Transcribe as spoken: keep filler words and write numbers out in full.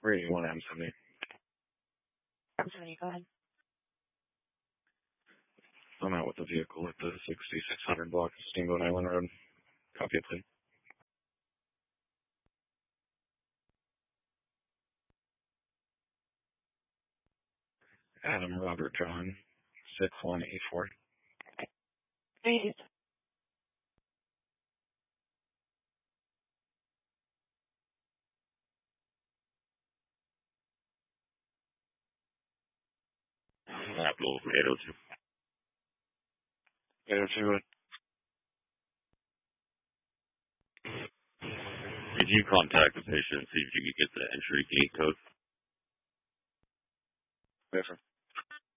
Radio one M seventy. M seventy, go ahead. I'm out with the vehicle at the sixty-six hundred block of Steamboat Island Road. Copy it, please. Adam Robert John, six one eight four. Please. Apple eight oh two. eight oh two. Did you contact the patient and see if you could get the entry gate code? Yes, sir.